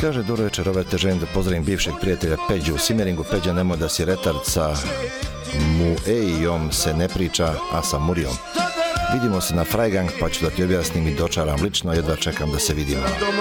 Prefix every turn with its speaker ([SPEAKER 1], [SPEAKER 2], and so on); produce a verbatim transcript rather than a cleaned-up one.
[SPEAKER 1] Kaže, dobro večer, ove te želim da pozdravim bivšeg prijatelja Peđu u Simeringu. Peđa, nemoj da si retard, sa Muejom se ne priča, a sa Murijom. Vidimo se na Freigang, pa ću da ti objasnim i dočaram lično, jedva čekam da se vidimo.